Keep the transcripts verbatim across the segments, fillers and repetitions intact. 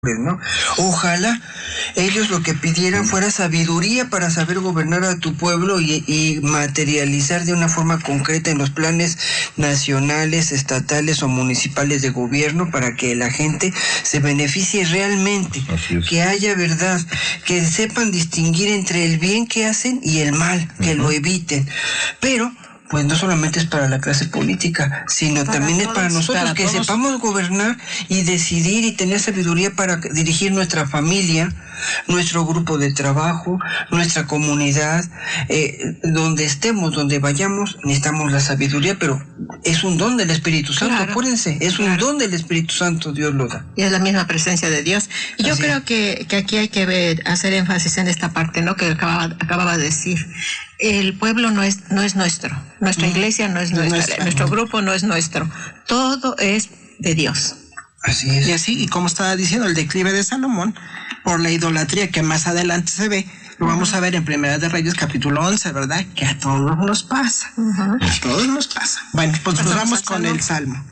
¿no? Ojalá ellos lo que pidieran fuera sabiduría para saber gobernar a tu pueblo y, y materializar de una forma concreta en los planes nacionales, estatales o municipales de gobierno para que la gente se beneficie realmente, que haya verdad, que sepan distinguir entre el bien que hacen y el mal, que uh-huh. lo eviten. Pero pues no solamente es para la clase política, sino para también todos, es para nosotros, para que todos. sepamos gobernar y decidir y tener sabiduría para dirigir nuestra familia, nuestro grupo de trabajo, nuestra comunidad, eh, donde estemos, donde vayamos, necesitamos la sabiduría, pero es un don del Espíritu Santo, claro, acuérdense, es claro. un don del Espíritu Santo, Dios lo da. Y es la misma presencia de Dios. Y yo Así creo es. que, que aquí hay que ver, hacer énfasis en esta parte, ¿no?, que acababa, acababa de decir. El pueblo no es, no es nuestro, nuestra mm. iglesia no es no nuestra, nuestra, nuestro no. grupo no es nuestro, todo es de Dios. Así es. Y así, y como estaba diciendo, el declive de Salomón, por la idolatría que más adelante se ve, lo uh-huh. vamos a ver en Primera de Reyes, capítulo once, ¿verdad? Que a todos nos pasa, uh-huh. a todos nos pasa. Bueno, pues nos vamos con el Salmo.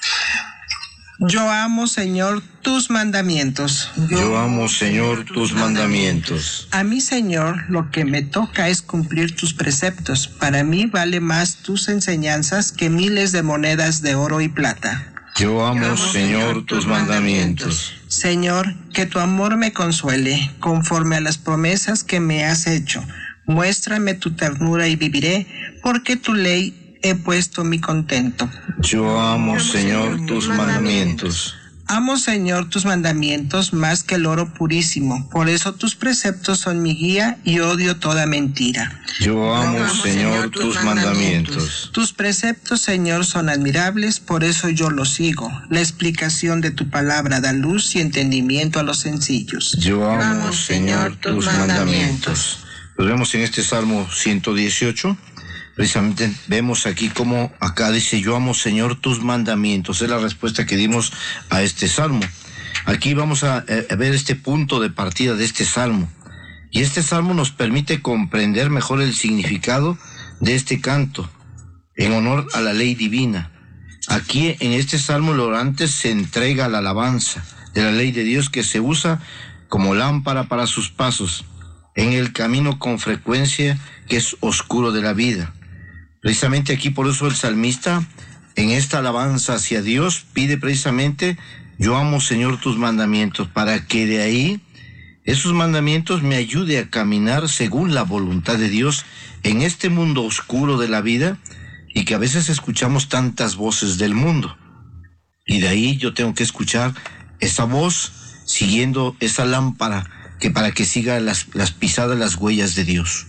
Yo amo, Señor, tus mandamientos. Yo amo, Señor, tus mandamientos. A mí, Señor, lo que me toca es cumplir tus preceptos. Para mí vale más tus enseñanzas que miles de monedas de oro y plata. Yo amo, Yo amo Señor, tus mandamientos. Señor, que tu amor me consuele, conforme a las promesas que me has hecho. Muéstrame tu ternura y viviré, porque tu ley he puesto mi contento. Yo amo, Señor, tus mandamientos. Amo, Señor, tus mandamientos más que el oro purísimo. Por eso tus preceptos son mi guía y odio toda mentira. Yo amo, amo Señor, tus mandamientos. Tus preceptos, Señor, son admirables, por eso yo los sigo. La explicación de tu palabra da luz y entendimiento a los sencillos. Yo amo, amo Señor, tus mandamientos. Los vemos en este Salmo ciento dieciocho. Precisamente vemos aquí como acá dice, yo amo, Señor, tus mandamientos. Es la respuesta que dimos a este salmo. Aquí vamos a, a ver este punto de partida de este salmo. Y este salmo nos permite comprender mejor el significado de este canto en honor a la ley divina. Aquí en este salmo el orante se entrega a la alabanza de la ley de Dios, que se usa como lámpara para sus pasos en el camino con frecuencia que es oscuro de la vida. Precisamente aquí por eso el salmista en esta alabanza hacia Dios pide precisamente, yo amo, Señor, tus mandamientos, para que de ahí esos mandamientos me ayude a caminar según la voluntad de Dios en este mundo oscuro de la vida, y que a veces escuchamos tantas voces del mundo. Y de ahí yo tengo que escuchar esa voz siguiendo esa lámpara que para que siga las, las pisadas, las huellas de Dios.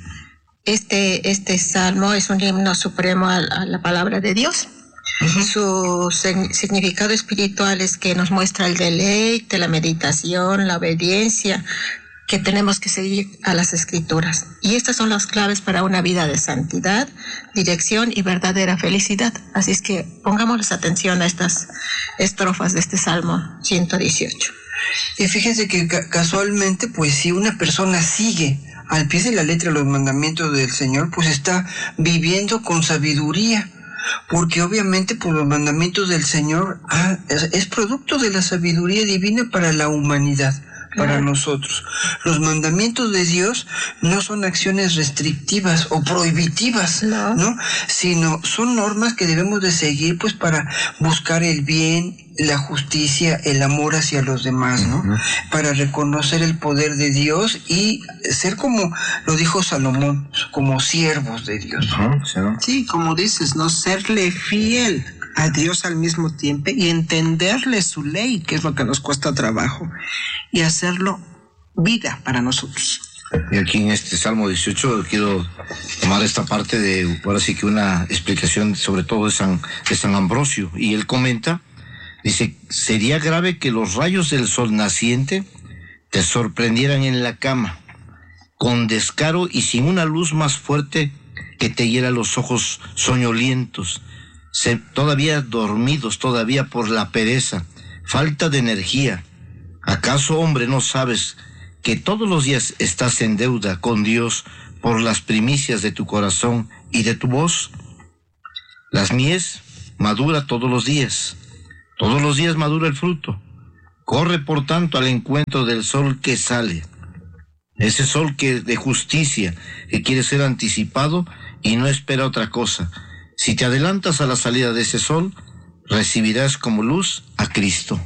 Este, este salmo es un himno supremo a, a la palabra de Dios. Uh-huh. Su sen, significado espiritual es que nos muestra el deleite, la meditación, la obediencia, que tenemos que seguir a las Escrituras. Y estas son las claves para una vida de santidad, dirección y verdadera felicidad. Así es que pongámosles atención a estas estrofas de este Salmo ciento dieciocho. Y fíjense que ca- casualmente, pues si una persona sigue al pie de la letra los mandamientos del Señor, pues está viviendo con sabiduría, porque obviamente pues los mandamientos del Señor ah, es, es producto de la sabiduría divina para la humanidad, para claro. nosotros. Los mandamientos de Dios no son acciones restrictivas o prohibitivas, no. ¿no? Sino son normas que debemos de seguir pues para buscar el bien, la justicia, el amor hacia los demás, ¿no? Uh-huh. Para reconocer el poder de Dios y ser como lo dijo Salomón, como siervos de Dios. Uh-huh. Sí, como dices, no serle fiel a Dios al mismo tiempo y entenderle su ley, que es lo que nos cuesta trabajo, y hacerlo vida para nosotros. Y aquí en este Salmo dieciocho quiero tomar esta parte de, ahora sí que una explicación sobre todo de San, de San Ambrosio, y él comenta, dice, sería grave que los rayos del sol naciente te sorprendieran en la cama, con descaro y sin una luz más fuerte que te hiera los ojos soñolientos, se, todavía dormidos, todavía por la pereza, falta de energía. ¿Acaso, hombre, no sabes que todos los días estás en deuda con Dios por las primicias de tu corazón y de tu voz? Las mies madura todos los días. Todos los días madura el fruto. Corre por tanto al encuentro del sol que sale, ese sol que de justicia, que quiere ser anticipado y no espera otra cosa. Si te adelantas a la salida de ese sol, recibirás como luz a Cristo.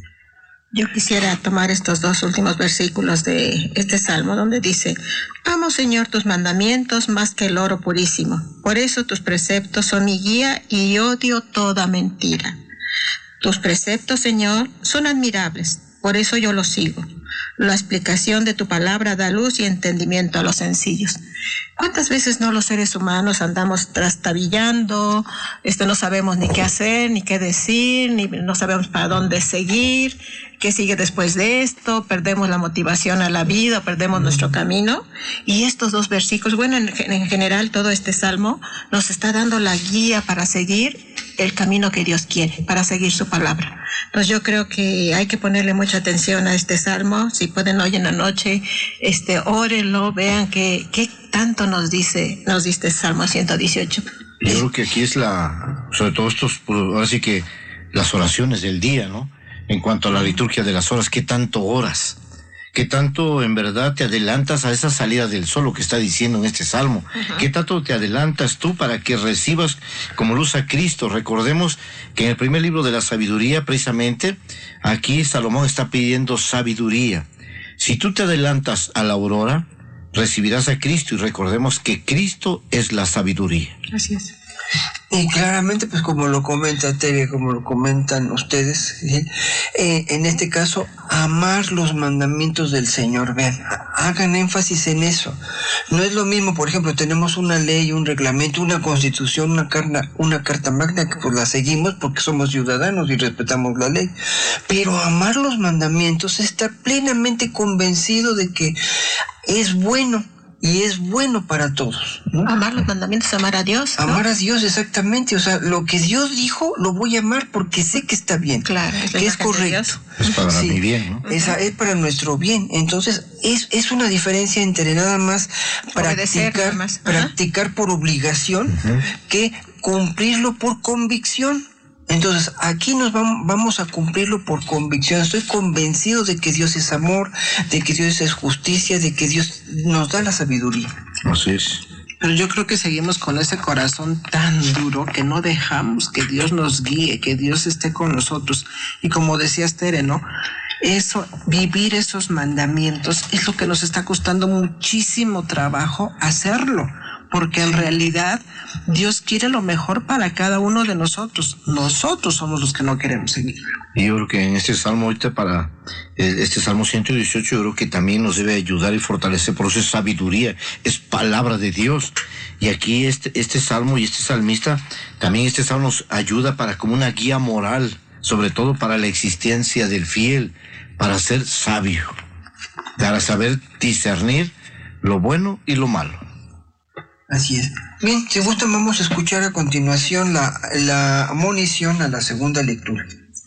Yo quisiera tomar estos dos últimos versículos de este salmo donde dice: amo, Señor, tus mandamientos más que el oro purísimo. Por eso tus preceptos son mi guía y odio toda mentira. Tus preceptos, Señor, son admirables. Por eso yo los sigo. La explicación de tu palabra da luz y entendimiento a los sencillos. ¿Cuántas veces no los seres humanos andamos trastabillando, este, no sabemos ni qué hacer, ni qué decir, ni no sabemos para dónde seguir, qué sigue después de esto, perdemos la motivación a la vida, perdemos nuestro camino? Y estos dos versículos, bueno, en, en general todo este salmo nos está dando la guía para seguir el camino que Dios quiere, para seguir su palabra. Entonces yo creo que hay que ponerle mucha atención a este salmo. Si pueden hoy en la noche, este, órenlo, vean qué qué tanto nos dice, nos dice Salmo ciento dieciocho. Yo creo que aquí es la, sobre todo estos, ahora sí que las oraciones del día, ¿no? En cuanto a la liturgia de las horas, ¿qué tanto oras? ¿Qué tanto en verdad te adelantas a esa salida del sol, lo que está diciendo en este salmo? Uh-huh. ¿Qué tanto te adelantas tú para que recibas como luz a Cristo? Recordemos que en el primer libro de la sabiduría, precisamente, aquí Salomón está pidiendo sabiduría. Si tú te adelantas a la aurora, recibirás a Cristo, y recordemos que Cristo es la sabiduría. Así es. Y claramente, pues como lo comenta Tere, como lo comentan ustedes, ¿sí? eh, en este caso, amar los mandamientos del Señor. Vean, hagan énfasis en eso. No es lo mismo, por ejemplo, tenemos una ley, un reglamento, una constitución, una carta, una carta magna que pues la seguimos porque somos ciudadanos y respetamos la ley. Pero amar los mandamientos es estar plenamente convencido de que es bueno. Y es bueno para todos, ¿no? Amar los mandamientos, amar a Dios, ¿no? Amar a Dios, exactamente. O sea, lo que Dios dijo, lo voy a amar porque sé que está bien. Claro, es que es correcto. Es para sí, mi bien, ¿no? Esa es para nuestro bien. Entonces, es, es una diferencia entre nada más practicar, más. practicar por obligación uh-huh. que cumplirlo por convicción. Entonces, aquí nos vamos, vamos a cumplirlo por convicción. Estoy convencido de que Dios es amor, de que Dios es justicia, de que Dios nos da la sabiduría. Así es. Pero yo creo que seguimos con ese corazón tan duro que no dejamos que Dios nos guíe, que Dios esté con nosotros. Y como decías, Tere, ¿no? Eso, vivir esos mandamientos es lo que nos está costando muchísimo trabajo hacerlo. Porque en realidad Dios quiere lo mejor para cada uno de nosotros. Nosotros somos los que no queremos seguir. Y yo creo que en este salmo ahorita para este salmo ciento dieciocho, yo creo que también nos debe ayudar y fortalecer, por eso es sabiduría, es palabra de Dios. Y aquí este, este salmo y este salmista, también este salmo nos ayuda para como una guía moral, sobre todo para la existencia del fiel, para ser sabio, para saber discernir lo bueno y lo malo. Así es. Bien, si gustan vamos a escuchar a continuación la, la monición a la segunda lectura.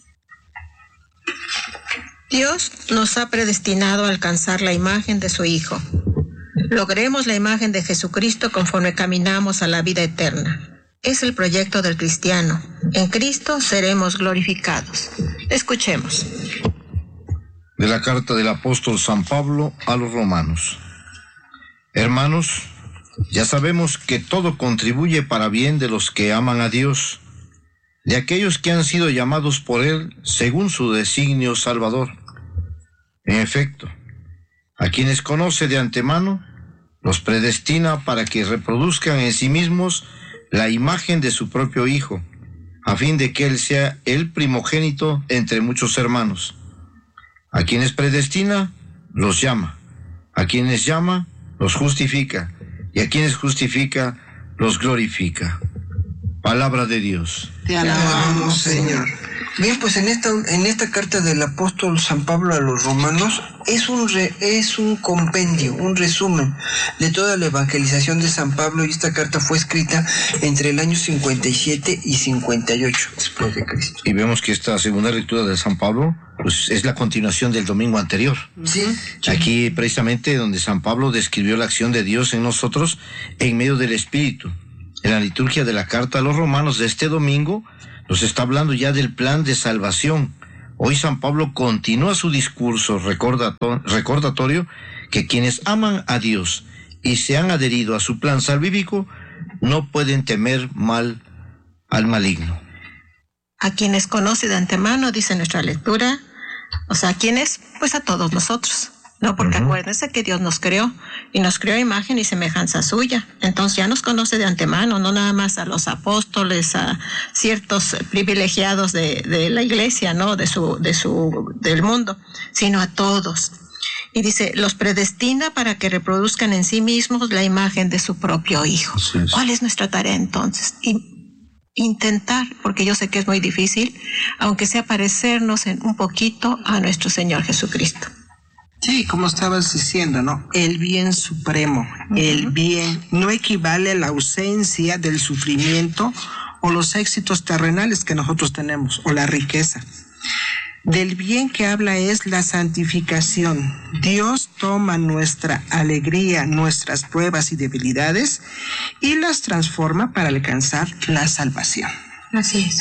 Dios nos ha predestinado a alcanzar la imagen de su Hijo. Logremos la imagen de Jesucristo conforme caminamos a la vida eterna. Es el proyecto del cristiano. En Cristo seremos glorificados. Escuchemos. De la carta del apóstol San Pablo a los romanos. Hermanos, ya sabemos que todo contribuye para bien de los que aman a Dios, de aquellos que han sido llamados por Él según su designio salvador. En efecto, a quienes conoce de antemano, los predestina para que reproduzcan en sí mismos la imagen de su propio Hijo, a fin de que Él sea el primogénito entre muchos hermanos. A quienes predestina, los llama. A quienes llama, los justifica. Y a quienes justifica, los glorifica. Palabra de Dios. Te alabamos, Señor. Bien, pues en esta en esta carta del apóstol San Pablo a los romanos es un re, es un compendio, un resumen de toda la evangelización de San Pablo, y esta carta fue escrita entre el año cincuenta y siete y cincuenta y ocho después de Cristo. Y vemos que esta segunda lectura de San Pablo pues es la continuación del domingo anterior. Sí. Aquí precisamente donde San Pablo describió la acción de Dios en nosotros en medio del Espíritu. En la liturgia de la carta a los romanos de este domingo nos está hablando ya del plan de salvación Hoy San Pablo continúa su discurso recordato- recordatorio que quienes aman a Dios y se han adherido a su plan salvífico no pueden temer mal al maligno. A quienes conoce de antemano, dice nuestra lectura, o sea, ¿a quiénes? Pues a todos nosotros, ¿no? Porque uh-huh. acuérdense que Dios nos creó, y nos creó a imagen y semejanza suya. Entonces ya nos conoce de antemano, no nada más a los apóstoles, a ciertos privilegiados de, de la iglesia, ¿no? De su, de su, del mundo, sino a todos. Y dice, los predestina para que reproduzcan en sí mismos la imagen de su propio Hijo. Sí, sí. ¿Cuál es nuestra tarea entonces? Y intentar, porque yo sé que es muy difícil, aunque sea parecernos en un poquito a nuestro Señor Jesucristo. Sí, como estabas diciendo, ¿no? El bien supremo, uh-huh. el bien no equivale a la ausencia del sufrimiento o los éxitos terrenales que nosotros tenemos, o la riqueza. Del bien que habla es la santificación. Dios toma nuestra alegría, nuestras pruebas y debilidades y las transforma para alcanzar la salvación. Así es.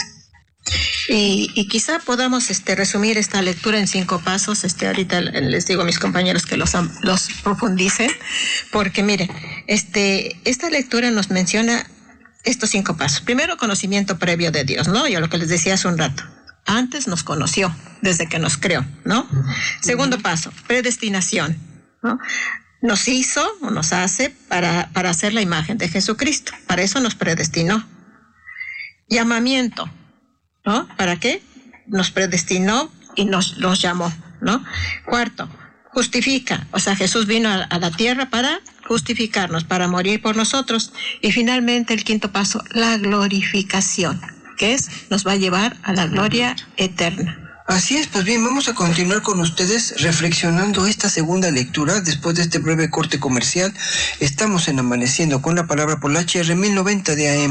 Y, y quizá podamos este, resumir esta lectura en cinco pasos. Este, ahorita les digo a mis compañeros que los, los profundicen, porque mire, este, esta lectura nos menciona estos cinco pasos. Primero, conocimiento previo de Dios, ¿no? Yo lo que les decía hace un rato. Antes nos conoció, desde que nos creó, ¿no? Uh-huh. Segundo paso, predestinación, ¿no? Nos hizo o nos hace para, para hacer la imagen de Jesucristo. Para eso nos predestinó. Llamamiento, ¿no? ¿Para qué? Nos predestinó y nos los llamó, ¿no? Cuarto, justifica. O sea, Jesús vino a, a la tierra para justificarnos, para morir por nosotros. Y finalmente, el quinto paso, la glorificación, que es, nos va a llevar a la gloria eterna. Así es, pues bien, vamos a continuar con ustedes reflexionando esta segunda lectura después de este breve corte comercial. Estamos en Amaneciendo con la Palabra por la H R mil noventa de A M.